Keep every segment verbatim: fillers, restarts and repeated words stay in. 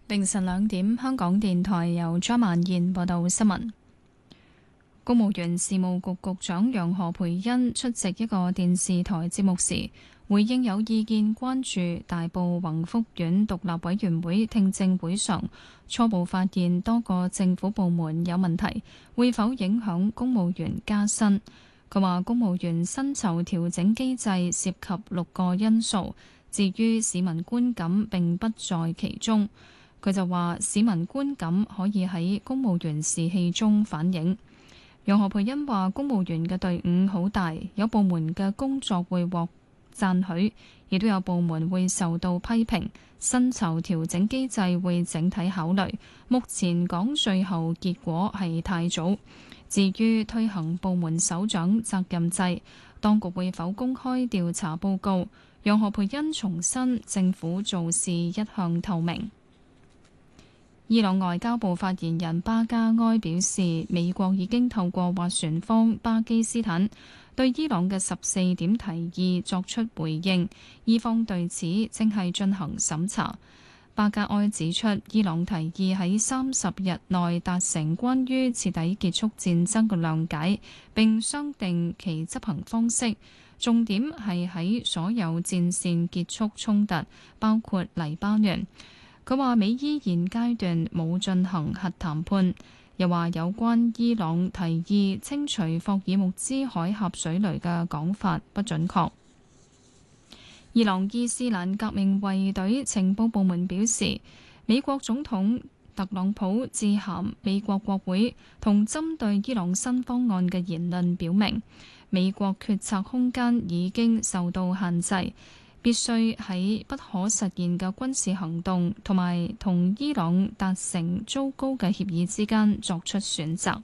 凌晨兩點，香港電台由張曼燕報道新聞。公務員事務局局長楊何蓓茵出席一個電視台節目時，回應有意見關注大埔宏福苑獨立委員會聽證會上初步發現多個政府部門有問題，會否影響公務員加薪？佢話公務員薪酬調整機制涉及六個因素，至於市民觀感並不在其中。佢就話市民觀感可以喺公務員士氣中反映。楊何蓓茵話公務員嘅隊伍好大，有部門嘅工作會獲讚許，亦都有部門會受到批評。薪酬調整機制會整體考慮，目前講最後結果係太早。至於推行部門首長責任制，當局會否公開調查報告？楊何蓓茵重申政府做事一向透明。伊朗外交部發言人巴加埃表示，美國已經透過斡旋方巴基斯坦對伊朗嘅十四點提議作出回應，伊方對此正係進行審查。巴加埃指出，伊朗提議喺三十日內達成關於徹底結束戰爭嘅諒解，並商定其執行方式，重點係喺所有戰線結束衝突，包括黎巴嫩。佢話美伊現階段冇進行核談判，又話有關伊朗提議清除霍爾木茲海峽水雷嘅講法不準確。伊朗伊斯蘭革命衛隊情報部門表示，美國總統特朗普致函美國國會，同針對伊朗新方案嘅言論表明，美國決策空間已經受到限制，必須喺不可實現嘅軍事行動同埋同伊朗達成糟糕嘅協議之間作出選擇。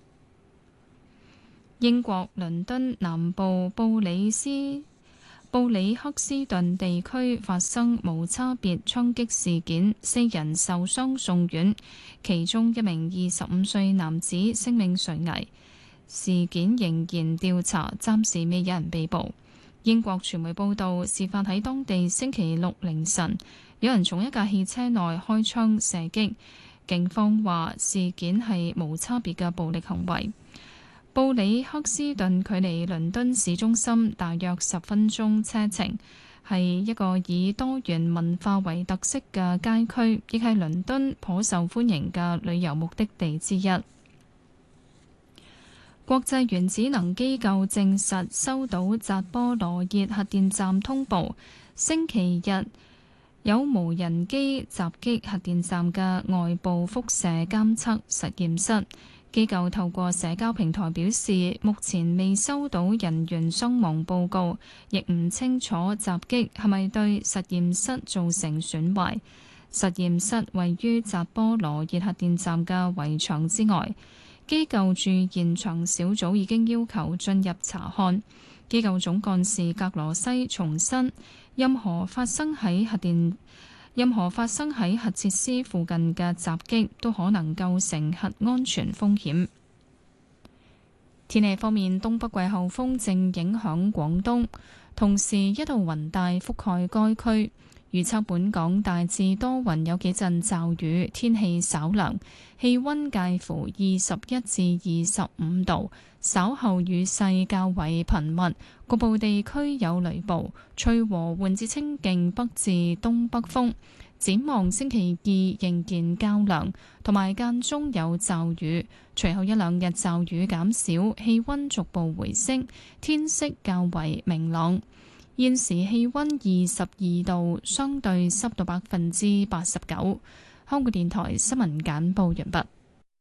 英國倫敦南部布里斯布里克斯頓地區發生無差別槍擊事件，四人受傷送院，其中一名二十五歲男子性命垂危。事件仍然調查，暫時未有人被捕。英國傳媒報道，事發喺當地星期六凌晨，有人從一架汽車內開槍射擊。警方話事件係無差別嘅暴力行為。布里克斯頓距離倫敦市中心大約十分鐘車程，係一個以多元文化為特色嘅街區，亦係倫敦頗受歡迎嘅旅遊目的地之一。國際原子能機構證實收到扎波羅熱核電站通報，星期日有無人機襲擊核電站嘅外部輻射監測實驗室。機構透過社交平台表示，目前未收到人員傷亡報告，亦唔清楚襲擊係咪對實驗室造成損壞。實驗室位於扎波羅熱核電站嘅圍牆之外。機構駐現場小組已經要求進入查看。機構總幹事格羅西重申，任何發生喺核電任何發生喺核設施附近嘅襲擊都可能構成核安全風險。天氣方面，東北季候風正影響廣東，同時一道雲帶覆蓋該區。預測本港大致多雲，有幾陣驟雨，天氣稍涼，氣溫介乎二十一至二十五度。稍後雨勢較為頻密，局部地區有雷暴，吹和緩至清勁北至東北風。展望星期二仍然較涼，同埋間中有驟雨，隨後一兩日驟雨減少，氣溫逐步回升，天色較為明朗。現時氣溫二十二度，相對濕度百分之八十九。香港電台新聞簡報完畢。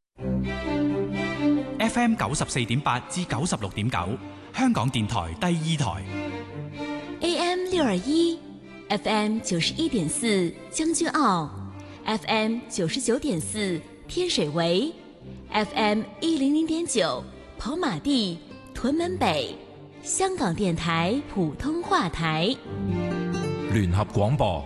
F M 九十四點八至九十六點九，香港電台第二台。 A M 六二一，F M 九十一點四將軍澳 ，F M 九十九點四天水圍 ，F M 一零零點九跑馬地屯門北。香港電台普通話台， 聯合廣播。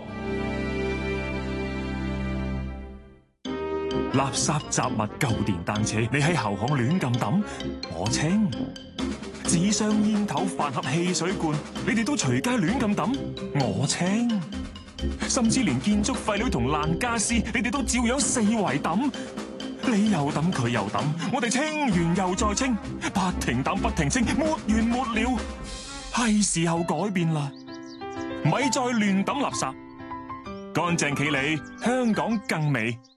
垃圾雜物、舊電單車，你喺後巷亂咁抌，我清；紙箱、煙頭、飯盒、汽水罐，你哋都隨街亂咁抌，我清； 甚至連建築廢料同爛家私，你哋都照樣四圍抌。你又抌，佢又抌，我哋清完又再清，不停抌不停清，沒完沒了。係時候改變啦，咪再亂抌垃圾，乾淨企理，香港更美。